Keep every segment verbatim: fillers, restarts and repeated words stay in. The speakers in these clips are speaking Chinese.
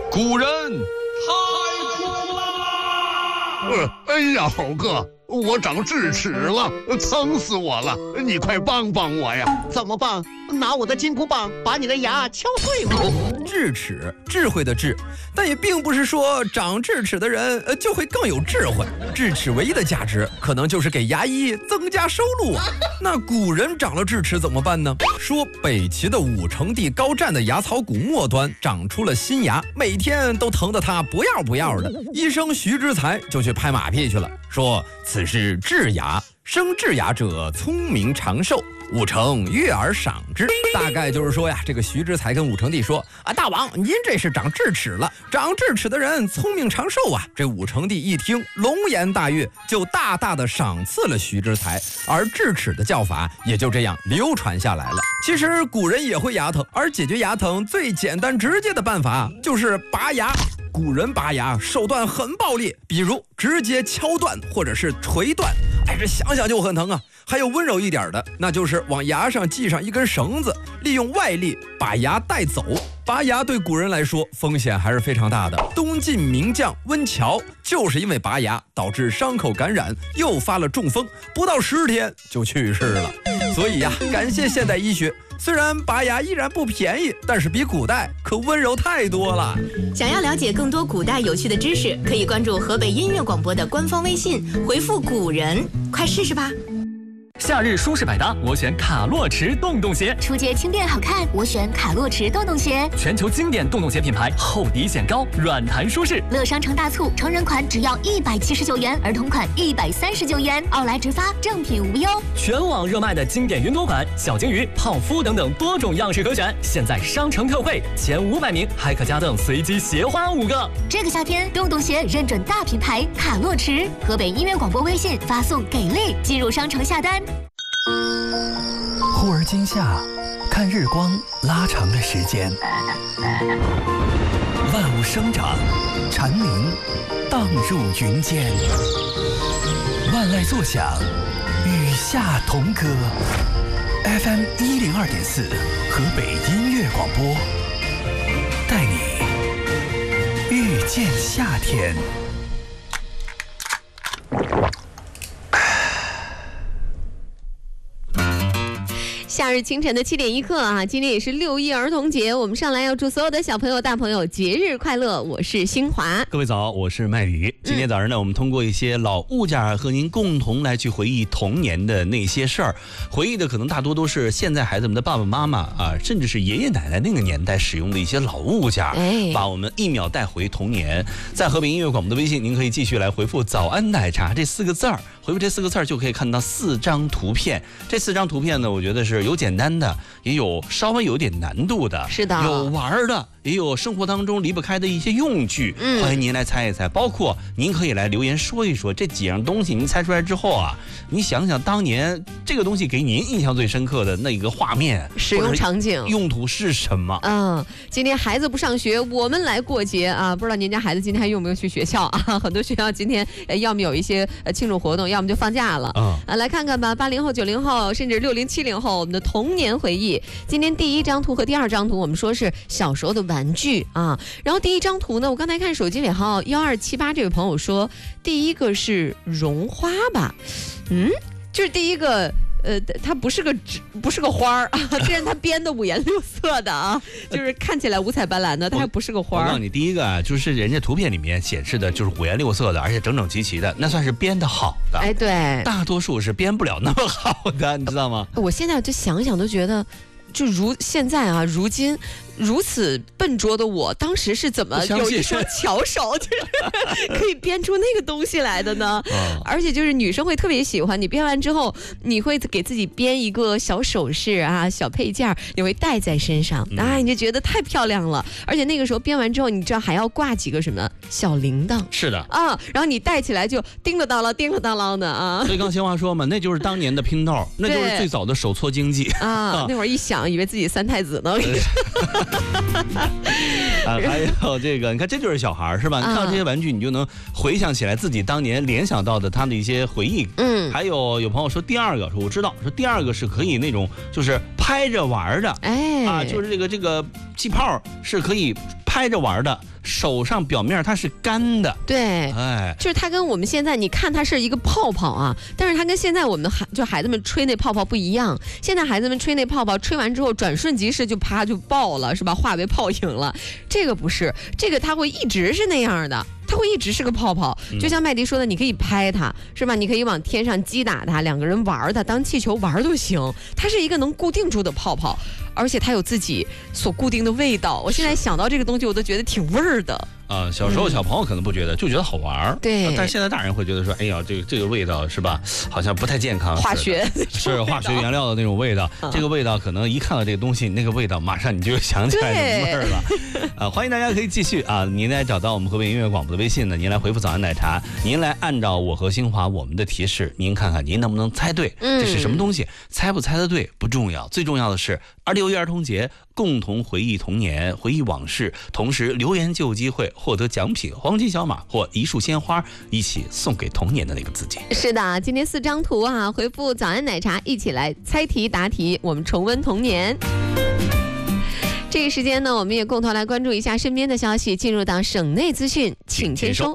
古人太酷啦！ 哎呀，猴哥，我长智齿了，疼死我了！你快帮帮我呀！ 怎么办？拿我的金箍棒把你的牙敲碎吗？ 智齿，智慧的智，但也并不是说长智齿的人呃就会更有智慧。智齿唯一的价值，可能就是给牙医增加收入啊。那古人长了智齿怎么办呢？说北齐的武成帝高湛的牙槽骨末端长出了新牙，每天都疼得他不要不要的。医生徐之才就去拍马屁去了，说此是智牙，生智牙者聪明长寿。武成悦而赏之，大概就是说呀，这个徐之才跟武成帝说啊，大王您这是长智齿了，长智齿的人聪明长寿啊。这武成帝一听，龙颜大悦，就大大的赏赐了徐之才，而智齿的叫法也就这样流传下来了。其实古人也会牙疼，而解决牙疼最简单直接的办法就是拔牙。古人拔牙手段很暴烈，比如直接敲断或者是锤断，哎，这想想就很疼啊。还有温柔一点的，那就是往牙上系上一根绳子，利用外力把牙带走。拔牙对古人来说风险还是非常大的。东晋名将温峤就是因为拔牙导致伤口感染，诱发了中风，不到十天就去世了。所以呀，感谢现代医学，虽然拔牙依然不便宜，但是比古代可温柔太多了。 想要了解更多古代有趣的知识，可以关注河北音乐广播的官方微信，回复古人，快试试吧。 夏日舒适百搭，我选卡洛驰洞洞鞋。 初阶轻便好看，我选卡洛驰洞洞鞋。 全球经典洞洞鞋品牌，厚底显高，软弹舒适。 乐商城大促，成人款只要一百七十九元，儿童款一百三十九元，奥莱直发，正品无忧。 全网热卖的经典云朵款、小鲸鱼、泡芙等等多种样式可选，现在商城特惠，前五百名还可加赠随机鞋花五个。 这个夏天，洞洞鞋认准大品牌卡洛驰，河北音乐广播微信发送给力，进入商城下单。 忽而今夏，看日光拉长了时间，万物生长，蝉鸣荡入云间，万籁作响，与夏同歌。F M 一零二点四，河北音乐广播，带你遇见夏天。 夏日清晨的七点一刻啊，今天也是六一儿童节，我们上来要祝所有的小朋友大朋友节日快乐。我是新华， 各位早，我是麦宇。今天早上呢、嗯、我们通过一些老物件和您共同来去回忆童年的那些事儿，回忆的可能大多都是现在孩子们的爸爸妈妈啊，甚至是爷爷奶奶那个年代使用的一些老物件，哎，把我们一秒带回童年。在河北音乐广播的微信，您可以继续来回复早安奶茶这四个字儿，回复这四个字儿就可以看到四张图片。这四张图片呢，我觉得是有简单的，也有稍微有点难度的， 是的， 有玩的，也有生活当中离不开的一些用具。嗯，欢迎您来猜一猜，包括您可以来留言说一说这几样东西，您猜出来之后啊，你想想当年这个东西给您印象最深刻的那个画面、 使用场景、 用途是什么？ 嗯，今天孩子不上学，我们来过节啊！不知道您家孩子今天还用没有去学校啊？很多学校今天要么有一些庆祝活动，要么就放假了。嗯，啊，来看看吧，八零后、九零后，甚至六零、七零后，我们的童年回忆。今天第一张图和第二张图，我们说是小时候的玩具啊。然后第一张图呢，我刚才看手机尾号幺二七八这位朋友说，第一个是绒花吧？嗯，就是第一个。呃，它不是个纸，不是个花儿啊，虽然它编的五颜六色的啊，就是看起来五彩斑斓的，它还不是个花儿。 我告诉你，第一个啊，就是人家图片里面显示的就是五颜六色的，而且整整齐齐的，那算是编的好的。 哎，对， 大多数是编不了那么好的，你知道吗？ 我现在就想想都觉得，就如现在啊，如今。如此笨拙的我，当时是怎么有一双巧手，就是可以编出那个东西来的呢？哦、而且就是女生会特别喜欢，你编完之后，你会给自己编一个小首饰啊、小配件，你会戴在身上，嗯、啊，你就觉得太漂亮了。而且那个时候编完之后，你知道还要挂几个什么小铃铛？ 是的啊，然后你戴起来就叮了当啷、叮了当啷的啊。 所以刚新华说嘛，那就是当年的拼豆，那就是最早的手搓经济啊。那会儿一想，以为自己三太子呢。 啊，还有这个，你看这就是小孩是吧？你看到这些玩具，你就能回想起来自己当年联想到的他的一些回忆。嗯，还有有朋友说第二个，说我知道，说第二个是可以那种就是拍着玩的，哎，啊，就是这个这个气泡是可以拍着玩的，手上表面它是干的。 对， 哎， 就是它跟我们现在你看它是一个泡泡啊，但是它跟现在我们孩就孩子们吹那泡泡不一样。现在孩子们吹那泡泡，吹完之后转瞬即逝就啪就爆了，是吧？化为泡影了。这个不是，这个它会一直是那样的。它会一直是个泡泡，就像麦迪说的，你可以拍它，是吧？你可以往天上击打它，两个人玩它，当气球玩都行。它是一个能固定住的泡泡，而且它有自己所固定的味道。我现在想到这个东西，我都觉得挺味儿的。 啊、呃，小时候小朋友可能不觉得，嗯、就觉得好玩儿。 对， 但是现在大人会觉得说，哎呀，这个这个味道是吧，好像不太健康。 化学是化学原料的那种味道，嗯、这个味道可能一看到这个东西，那个味道马上你就想起来什么味儿了。啊、呃，欢迎大家可以继续啊，您来找到我们河北音乐广播的微信呢，您来回复早安奶茶，您来按照我和新华我们的提示，您看看您能不能猜对， 嗯、 这是什么东西？猜不猜得对不重要，最重要的是六一儿童节，共同回忆童年，回忆往事，同时留言就有机会获得奖品。黄金小马或一束鲜花，一起送给童年的那个自己。 是的，今天四张图啊，回复早安奶茶，一起来猜题答题，我们重温童年。这个时间呢，我们也共同来关注一下身边的消息，进入到省内资讯，请签收。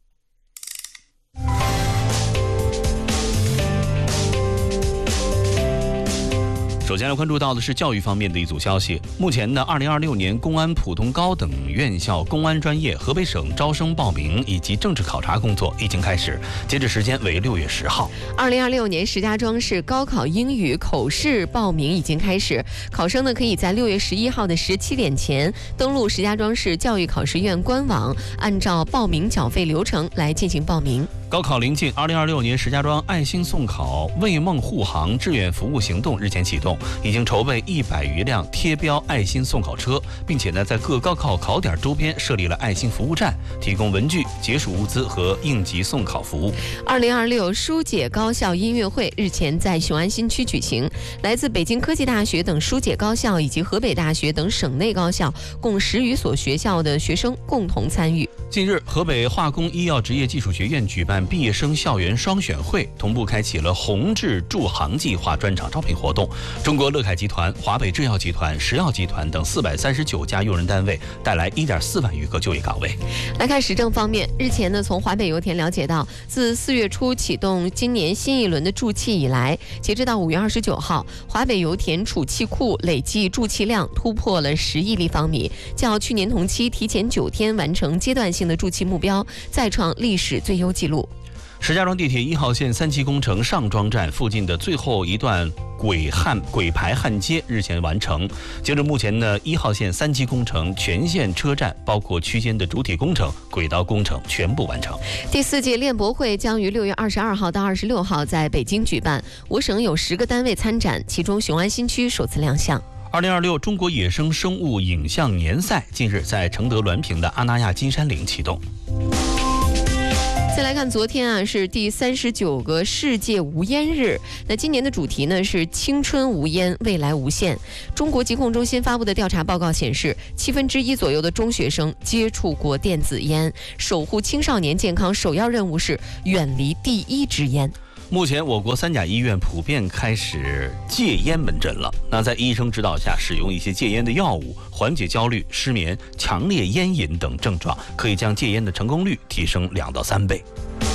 首先来关注到的是教育方面的一组消息。目前呢，二零二六年公安普通高等院校公安专业河北省招生报名以及政治考察工作已经开始，截止时间为六月十号。 二零二六年石家庄市高考英语口试报名已经开始，考生呢可以在六月十一号的十七点前登录石家庄市教育考试院官网，按照报名缴费流程来进行报名。 高考临近，二零二六年石家庄爱心送考为梦护航志愿服务行动日前启动，已经筹备一百余辆贴标爱心送考车，并且呢在各高考考点周边设立了爱心服务站，提供文具、解暑物资和应急送考服务。 二零二六疏解高校音乐会日前在雄安新区举行，来自北京科技大学等疏解高校以及河北大学等省内高校共十余所学校的学生共同参与。 近日，河北化工医药职业技术学院举办毕业生校园双选会，同步开启了宏志助航计划专场招聘活动。中国乐凯集团、华北制药集团、石药集团等四百三十九家用人单位带来一点四万余个就业岗位。 来看时政方面，日前呢，从华北油田了解到，自四月初启动今年新一轮的注气以来，截至到五月二十九号，华北油田储气库累计注气量突破了十亿立方米，较去年同期提前九天完成阶段性的注气目标，再创历史最优纪录。 石家庄地铁一号线三期工程上庄站附近的最后一段轨焊轨排焊接日前完成。截至目前呢，一号线三期工程全线车站包括区间的主体工程、轨道工程全部完成。 第四届练博会将于六月二十二号到二十六号在北京举办，我省有十个单位参展，其中雄安新区首次亮相。 二零二六中国野生生物影像年赛近日在承德滦平的阿那亚金山岭启动。 再来看昨天啊，是第三十九个世界无烟日。那今年的主题呢是青春无烟，未来无限。中国疾控中心发布的调查报告显示，七分之一左右的中学生接触过电子烟。守护青少年健康首要任务是远离第一支烟。 目前，我国三甲医院普遍开始戒烟门诊了。那在医生指导下，使用一些戒烟的药物，缓解焦虑、失眠、强烈烟瘾等症状，可以将戒烟的成功率提升两到三倍。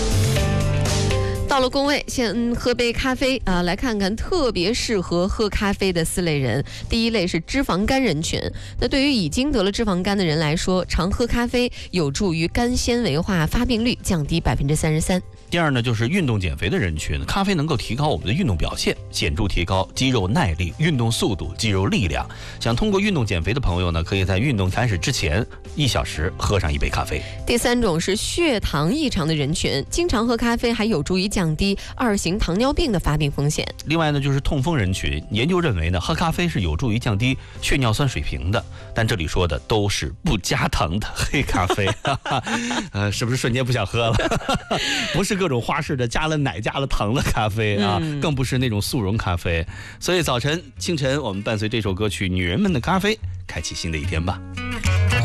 到了工位，先喝杯咖啡啊，来看看特别适合喝咖啡的四类人。第一类是脂肪肝人群，那对于已经得了脂肪肝的人来说，常喝咖啡有助于肝纤维化发病率降低百分之三十三。 第二呢，就是运动减肥的人群，咖啡能够提高我们的运动表现，显著提高肌肉耐力、运动速度、肌肉力量。想通过运动减肥的朋友呢，可以在运动开始之前一小时喝上一杯咖啡。 第三种是血糖异常的人群，经常喝咖啡还有助于降低二型糖尿病的发病风险。 另外呢，就是痛风人群，研究认为呢，喝咖啡是有助于降低血尿酸水平的，但这里说的都是不加糖的黑咖啡。呃，是不是瞬间不想喝了？不是各种花式的加了奶加了糖的咖啡啊，嗯、更不是那种速溶咖啡。所以早晨清晨，我们伴随这首歌曲《女人们的咖啡》，开启新的一天吧。